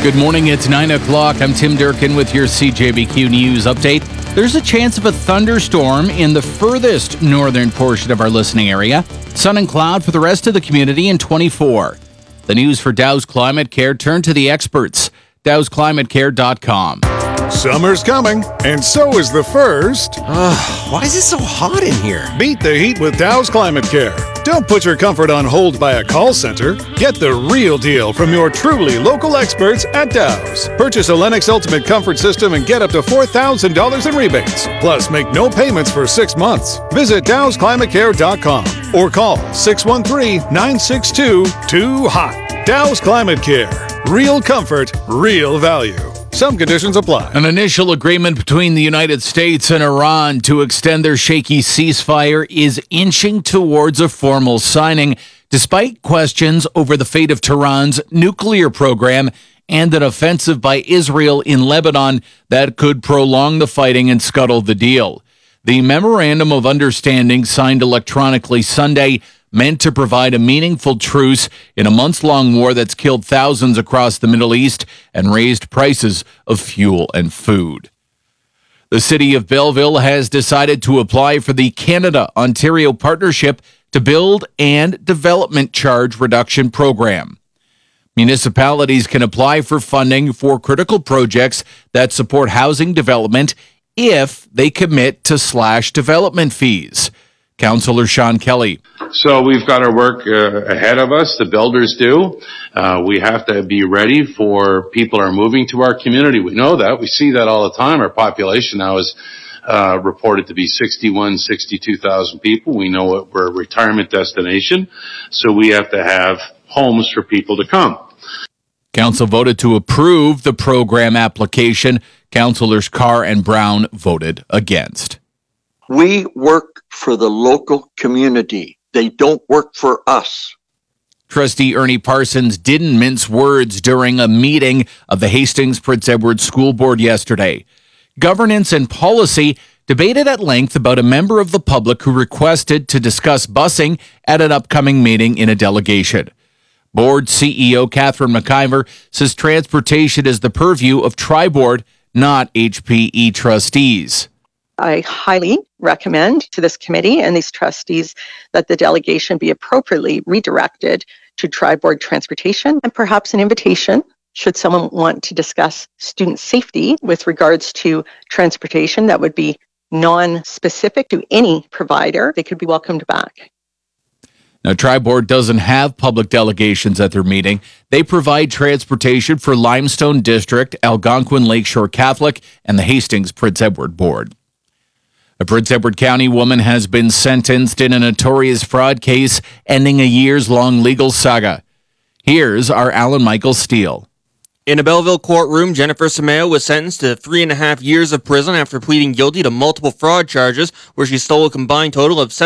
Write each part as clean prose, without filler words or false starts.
Good morning, it's 9 o'clock. I'm Tim Durkin with your CJBQ News Update. There's a chance of a thunderstorm in the furthest northern portion of our listening area. Sun and cloud for the rest of the community in 24. The news for Dow's Climate Care, turn to the experts. DowsClimateCare.com. Summer's coming, and so is the first. Why is it so hot in here? Beat the heat with Dow's Climate Care. Don't put your comfort on hold by a call center. Get the real deal from your truly local experts at Dow's. Purchase a Lennox Ultimate Comfort System and get up to $4,000 in rebates. Plus, make no payments for 6 months. Visit DowsClimateCare.com or call 613-962-2HOT. Dow's Climate Care. Real comfort, real value. Some conditions apply. An initial agreement between the United States and Iran to extend their shaky ceasefire is inching towards a formal signing, despite questions over the fate of Tehran's nuclear program and an offensive by Israel in Lebanon that could prolong the fighting and scuttle the deal. The Memorandum of Understanding, signed electronically Sunday, meant to provide a meaningful truce in a months-long war that's killed thousands across the Middle East and raised prices of fuel and food. The city of Belleville has decided to apply for the Canada-Ontario Partnership to Build and Development Charge Reduction Program. Municipalities can apply for funding for critical projects that support housing development if they commit to slash development fees. Councillor Sean Kelly. So we've got our work ahead of us. The builders do. We have to be ready for people are moving to our community. We know that. We see that all the time. Our population now is reported to be 62,000 people. We know we're a retirement destination, so we have to have homes for people to come. Council voted to approve the program application. Councillors Carr and Brown voted against. We work for the local community. They don't work for us. Trustee Ernie Parsons didn't mince words during a meeting of the Hastings Prince Edward School Board yesterday. Governance and policy debated at length about a member of the public who requested to discuss busing at an upcoming meeting in a delegation. Board CEO Catherine McIver says transportation is the purview of Tri-Board, not HPE trustees. I highly recommend to this committee and these trustees that the delegation be appropriately redirected to Tri-Board Transportation and perhaps an invitation, should someone want to discuss student safety with regards to transportation that would be non-specific to any provider, they could be welcomed back. Now, Tri-Board doesn't have public delegations at their meeting. They provide transportation for Limestone District, Algonquin Lakeshore Catholic, and the Hastings Prince Edward Board. A Prince Edward County woman has been sentenced in a notorious fraud case, ending a years-long legal saga. Here's our Alan Michael Steele. In a Belleville courtroom, Jennifer Sameo was sentenced to 3.5 years of prison after pleading guilty to multiple fraud charges, where she stole a combined total of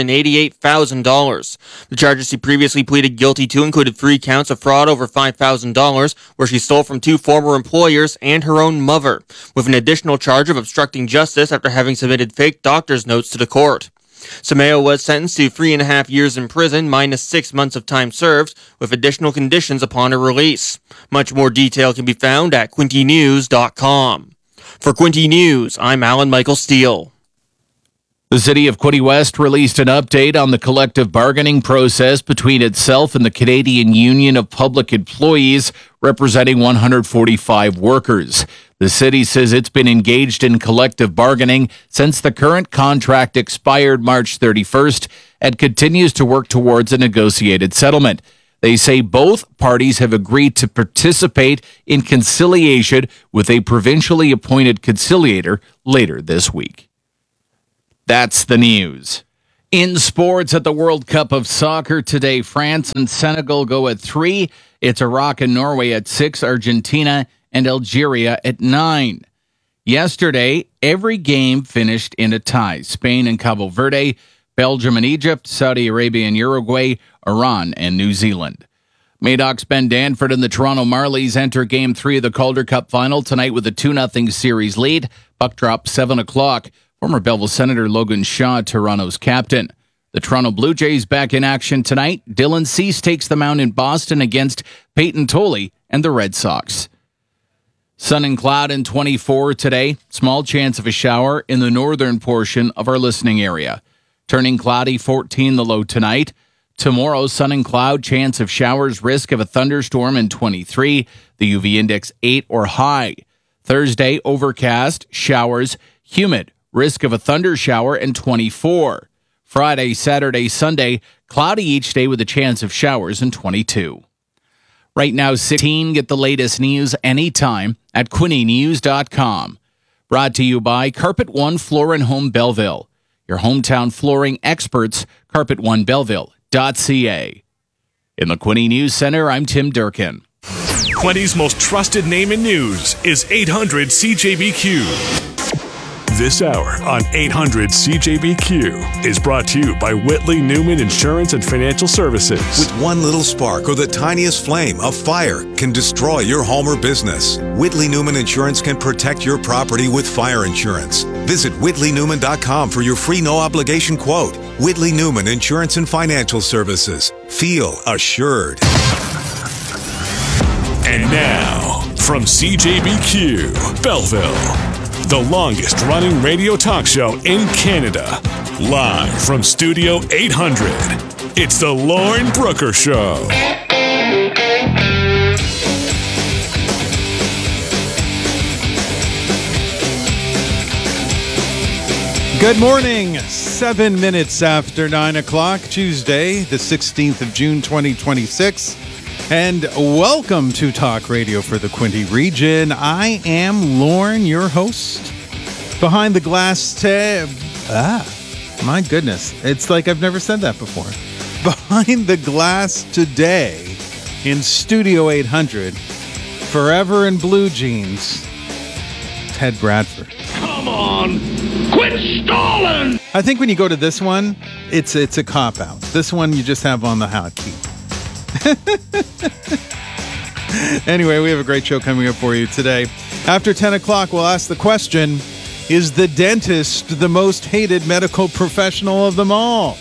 $788,000. The charges she previously pleaded guilty to included 3 counts of fraud over $5,000, where she stole from 2 former employers and her own mother, with an additional charge of obstructing justice after having submitted fake doctor's notes to the court. Sameo was sentenced to 3.5 years in prison minus 6 months of time served, with additional conditions upon her release. Much more detail can be found at quintynews.com. For Quinty News, I'm Alan Michael Steele. The city of Quinte West released an update on the collective bargaining process between itself and the Canadian Union of Public Employees, representing 145 workers. The city says it's been engaged in collective bargaining since the current contract expired March 31st and continues to work towards a negotiated settlement. They say both parties have agreed to participate in conciliation with a provincially appointed conciliator later this week. That's the news. In sports at the World Cup of Soccer today, France and Senegal go at 3. It's Iraq and Norway at 6, Argentina and Algeria at 9. Yesterday, every game finished in a tie. Spain and Cabo Verde, Belgium and Egypt, Saudi Arabia and Uruguay, Iran and New Zealand. Madoff's Ben Danford and the Toronto Marlies enter Game 3 of the Calder Cup Final tonight with a 2-0 series lead. Puck drop 7 o'clock. Former Belleville Senator Logan Shaw, Toronto's captain. The Toronto Blue Jays back in action tonight. Dylan Cease takes the mound in Boston against Peyton Tolley and the Red Sox. Sun and cloud and 24 today. Small chance of a shower in the northern portion of our listening area. Turning cloudy, 14 the low tonight. Tomorrow, sun and cloud, chance of showers, risk of a thunderstorm in 23. The UV index 8 or high. Thursday, overcast, showers, humid, risk of a thunder shower in 24. Friday, Saturday, Sunday, cloudy each day with a chance of showers in 22. Right now, 16. Get the latest news anytime at QuinnyNews.com. Brought to you by Carpet One Floor and Home Belleville. Your hometown flooring experts, carpet1belleville.ca. In the Quinny News Center, I'm Tim Durkin. Quinny's most trusted name in news is 800 CJBQ. This hour on 800 CJBQ is brought to you by Whitley Newman Insurance and Financial Services. With one little spark or the tiniest flame, a fire can destroy your home or business. Whitley Newman Insurance can protect your property with fire insurance. Visit WhitleyNewman.com for your free no-obligation quote. Whitley Newman Insurance and Financial Services. Feel assured. And now, from CJBQ, Belleville, the longest running radio talk show in Canada. Live from Studio 800, it's the Lauren Brooker Show. Good morning, 7 minutes after 9 o'clock, Tuesday, the 16th of June, 2026. And welcome to Talk Radio for the Quinte region. I am Lauren, your host. Behind the glass my goodness. It's like I've never said that before. Behind the glass today in Studio 800, forever in blue jeans, Ted Bradford. Come on, quit stalling! I think when you go to this one, it's a cop-out. This one you just have on the hotkey. Anyway, we have a great show coming up for you today. After 10 o'clock, we'll ask the question, is the dentist the most hated medical professional of them all?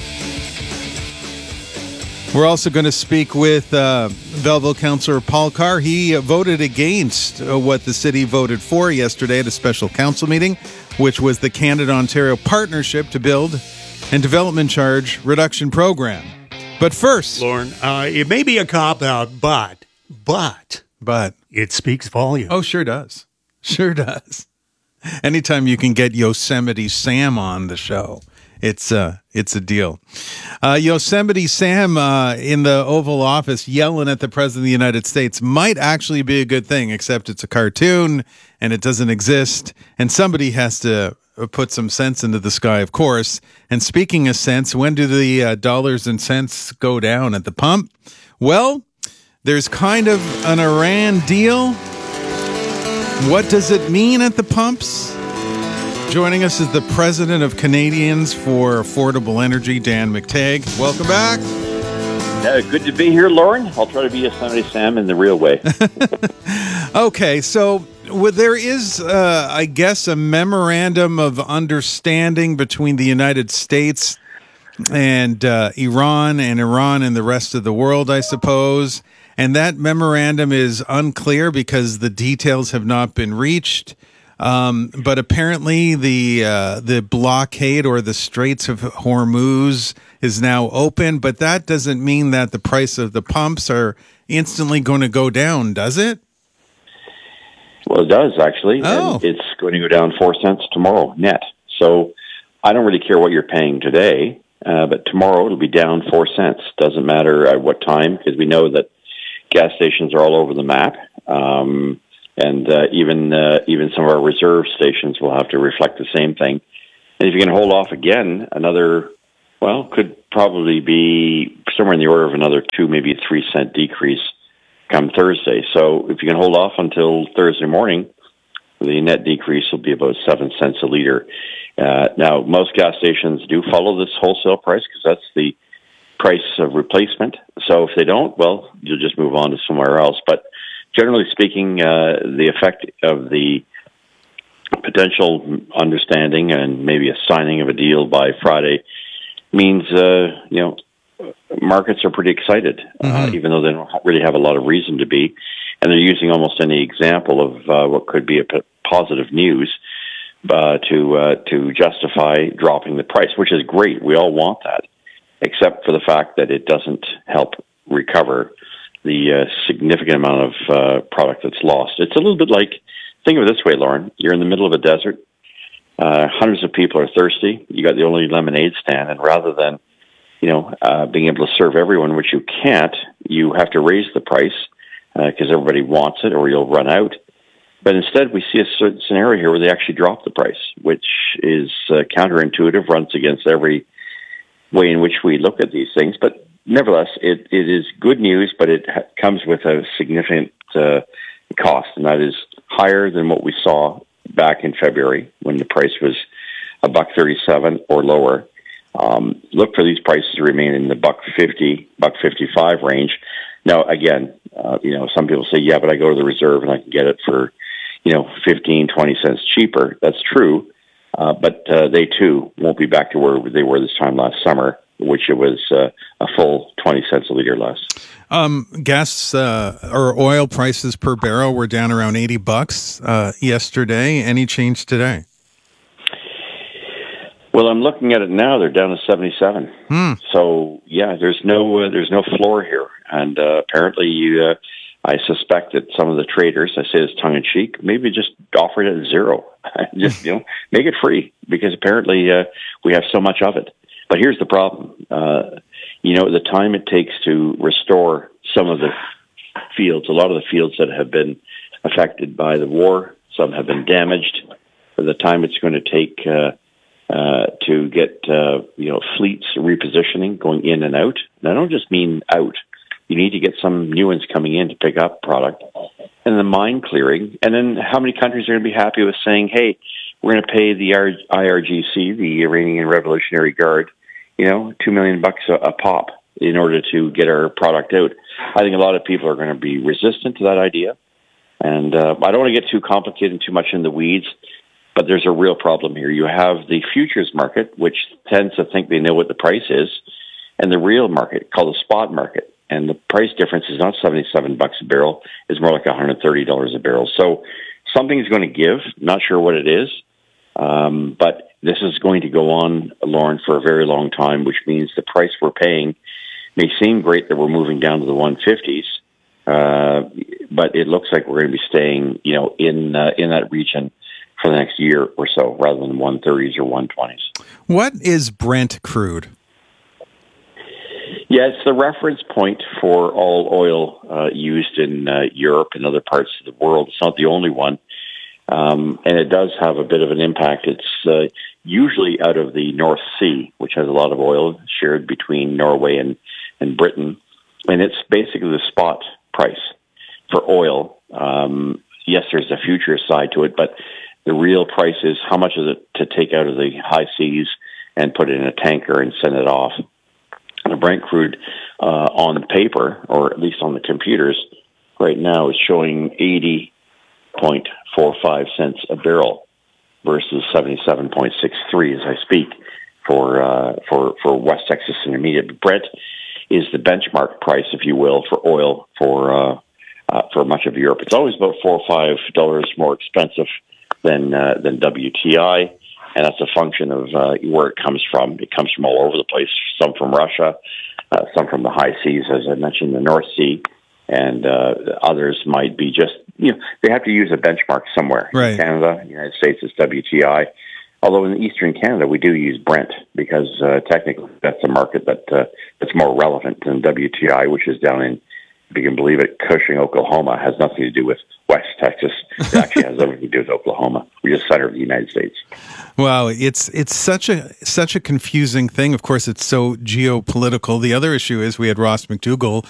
We're also going to speak with Belleville Councillor Paul Carr. He voted against what the city voted for yesterday at a special council meeting, which was the Canada-Ontario Partnership to Build and Development Charge Reduction Program. But first, Lauren, it may be a cop-out, but it speaks volume. Oh, sure does. Sure does. Anytime you can get Yosemite Sam on the show, it's a deal. Yosemite Sam in the Oval Office yelling at the President of the United States might actually be a good thing, except it's a cartoon and it doesn't exist. And somebody has to put some sense into the sky, of course. And speaking of sense, when do the dollars and cents go down at the pump? Well, there's kind of an Iran deal. What does it mean at the pumps? Joining us is the president of Canadians for Affordable Energy, Dan McTagg. Welcome back. Good to be here, Lauren. I'll try to be Yosemite Sam in the real way. Okay, so there is, I guess, a memorandum of understanding between the United States and Iran and the rest of the world, I suppose. And that memorandum is unclear because the details have not been reached. But apparently the blockade or the Straits of Hormuz is now open. But that doesn't mean that the price of the pumps are instantly going to go down, does it? Well, it does, actually. Oh. And it's going to go down 4 cents tomorrow, net. So I don't really care what you're paying today, but tomorrow it'll be down 4 cents. Doesn't matter at what time, because we know that gas stations are all over the map. And even some of our reserve stations will have to reflect the same thing. And if you can hold off again, could probably be somewhere in the order of another 2, maybe a 3 cent decrease come Thursday. So if you can hold off until Thursday morning, the net decrease will be about 7 cents a liter. Now, most gas stations do follow this wholesale price because that's the price of replacement. So if they don't, well, you'll just move on to somewhere else. But generally speaking, the effect of the potential understanding and maybe a signing of a deal by Friday means, markets are pretty excited, even though they don't really have a lot of reason to be. and they're using almost any example of what could be a positive news to justify dropping the price, which is great. We all want that, except for the fact that it doesn't help recover the significant amount of product that's lost. It's a little bit like, think of it this way, Lauren. You're in the middle of a desert. Hundreds of people are thirsty. You got the only lemonade stand, and rather than being able to serve everyone, which you can't, you have to raise the price because everybody wants it, or you'll run out. But instead, we see a certain scenario here where they actually drop the price, which is counterintuitive, runs against every way in which we look at these things. But nevertheless, it is good news, but it comes with a significant cost, and that is higher than what we saw back in February when the price was $1.37 or lower. Look for these prices to remain in the $1.50, $1.55 range. Now, again, some people say, yeah, but I go to the reserve and I can get it for 15, 20 cents cheaper. That's true. But they too won't be back to where they were this time last summer, which it was a full 20 cents a liter less. Gas or oil prices per barrel were down around $80 yesterday. Any change today? Well, I'm looking at it now. They're down to 77. So yeah, there's no floor here, and apparently I suspect that some of the traders, I say this tongue in cheek, maybe just offer it at zero, just make it free, because apparently we have so much of it. But here's the problem: the time it takes to restore some of the fields, a lot of the fields that have been affected by the war, some have been damaged. For the time it's going to take to get fleets repositioning, going in and out. And I don't just mean out. You need to get some new ones coming in to pick up product, and the mine clearing. And then how many countries are going to be happy with saying, hey, we're going to pay the IRGC, the Iranian Revolutionary Guard, $2 million a pop in order to get our product out. I think a lot of people are going to be resistant to that idea. And I don't want to get too complicated and too much in the weeds, but there's a real problem here. You have the futures market, which tends to think they know what the price is, and the real market, called the spot market. And the price difference is not $77 a barrel, it's more like $130 a barrel. So something is going to give, not sure what it is, but this is going to go on, Lauren, for a very long time, which means the price we're paying may seem great that we're moving down to the 150s, but it looks like we're going to be staying, in that region for the next year or so, rather than 130s or 120s. What is Brent crude? Yeah, it's the reference point for all oil used in Europe and other parts of the world. It's not the only one, and it does have a bit of an impact. It's usually out of the North Sea, which has a lot of oil shared between Norway and Britain, and it's basically the spot price for oil. Yes, there's a future side to it, but the real price is how much is it to take out of the high seas and put it in a tanker and send it off. The Brent crude on paper, or at least on the computers, right now is showing 80.45 cents a barrel versus 77.63 as I speak for West Texas Intermediate. But Brent is the benchmark price, if you will, for oil for much of Europe. It's always about $4 or $5 more expensive than WTI. And that's a function of where it comes from. It comes from all over the place, some from Russia, some from the high seas, as I mentioned, the North Sea, and others might be just, they have to use a benchmark somewhere. Right. In Canada, the United States, it's WTI. Although in Eastern Canada, we do use Brent because technically that's a market that's more relevant than WTI, which is down in, if you can believe it, Cushing, Oklahoma. Has nothing to do with West Texas. It actually has everything to do with Oklahoma. We're just center of the United States. Wow, it's such a confusing thing. Of course, it's so geopolitical. The other issue is we had Ross McDougall